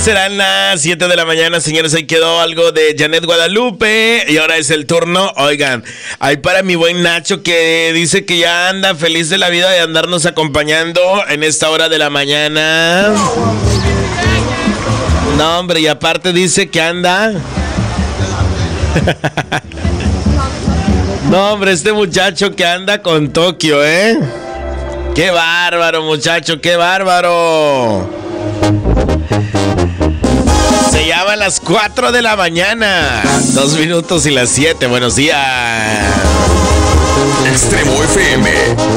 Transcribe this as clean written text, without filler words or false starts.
Serán las 7 de la mañana, señores. Ahí quedó algo de Janet Guadalupe. Y ahora es el turno. Oigan, hay para mi buen Nacho, que dice que ya anda feliz de la vida de andarnos acompañando en esta hora de la mañana. No, hombre, y aparte dice que anda. No, hombre, este muchacho que anda con Tokio, ¿eh? ¡Qué bárbaro, muchacho! ¡Qué bárbaro! Se llama a las 4 de la mañana. 2 minutos y las 7. Buenos días. Extremo FM.